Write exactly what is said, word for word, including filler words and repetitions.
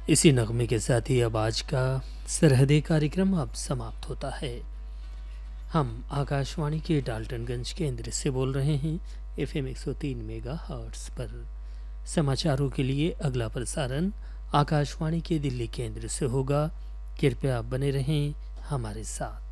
इसी नगमे के साथ ही अब आज का सरहदी कार्यक्रम अब समाप्त होता है। हम आकाशवाणी के डाल्टनगंज केंद्र से बोल रहे हैं एफ एम एक सौ तीन मेगा हर्ट्स पर। समाचारों के लिए अगला प्रसारण आकाशवाणी के दिल्ली केंद्र से होगा। कृपया बने रहें हमारे साथ।